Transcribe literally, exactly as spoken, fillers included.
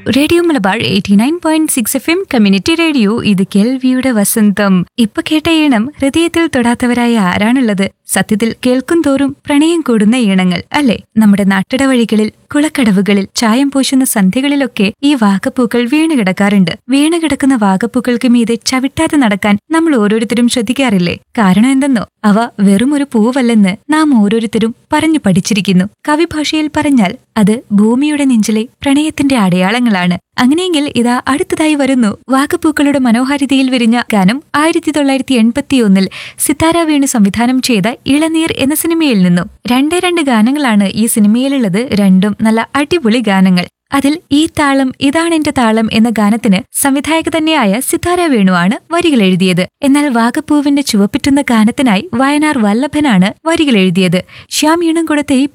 Radio Malabar eighty nine point six F M community radio. ഇത് കേൾവിയുടെ വസന്തം. ഇപ്പൊ കേട്ട ഈണം ഹൃദയത്തിൽ തൊടാത്തവരായ ആരാണുള്ളത്? സത്യത്തിൽ കേൾക്കും തോറും പ്രണയം കൂടുന്ന ഈണങ്ങൾ അല്ലെ? നമ്മുടെ നാട്ടിട വഴികളിൽ, കുളക്കടവുകളിൽ, ചായം പൂശുന്ന സന്ധ്യകളിലൊക്കെ ഈ വാഗപ്പൂക്കൾ വീണ് കിടക്കാറുണ്ട്. വീണ് കിടക്കുന്ന വാഗപ്പൂക്കൾക്ക് മീതെ ചവിട്ടാതെ നടക്കാൻ നമ്മൾ ഓരോരുത്തരും ശ്രദ്ധിക്കാറില്ലേ? കാരണം എന്തെന്നോ, അവ വെറും ഒരു പൂവല്ലെന്ന് നാം ഓരോരുത്തരും പറഞ്ഞു പഠിച്ചിരിക്കുന്നു. കവിഭാഷയിൽ പറഞ്ഞാൽ അത് ഭൂമിയുടെ നെഞ്ചിലെ പ്രണയത്തിന്റെ അടയാളങ്ങളാണ്. അങ്ങനെയെങ്കിൽ ഇതാ അടുത്തതായി വരുന്നു വാഗപ്പൂക്കളുടെ മനോഹാരിതയിൽ വിരിഞ്ഞ ഗാനം. ആയിരത്തി തൊള്ളായിരത്തി എൺപത്തിയൊന്നിൽ സിത്താര വേണു സംവിധാനം ചെയ്ത ഇളനീർ എന്ന സിനിമയിൽ നിന്നും. രണ്ടേ രണ്ട് ഗാനങ്ങളാണ് ഈ സിനിമയിലുള്ളത്. രണ്ടും നല്ല അടിപൊളി ഗാനങ്ങൾ. അതിൽ ഈ താളം ഇതാണെന്റെ താളം എന്ന ഗാനത്തിന് സംവിധായക തന്നെയായ സിത്താര വേണുവാണ് വരികൾ എഴുതിയത്. എന്നാൽ വാഗപ്പൂവിന്റെ ചുവപ്പിറ്റുന്ന ഗാനത്തിനായി വയനാർ വല്ലഭനാണ് വരികൾ എഴുതിയത്. ശ്യാം ഈണം കൊടുത്ത ഈ